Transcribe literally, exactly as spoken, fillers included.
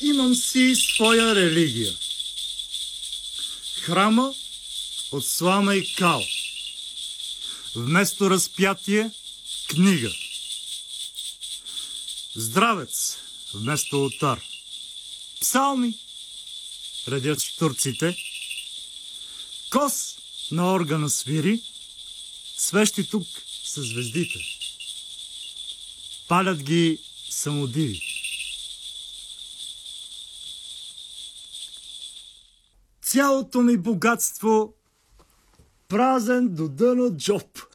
имам си своя религия. Храма от слама и кал. Вместо разпятие – книга. Здравец вместо олтар. Псалми редят штурците. Кос на органа свири. Свещи тук са звездите. Палят ги самодиви. Цялото ми богатство празен до дъно джоб.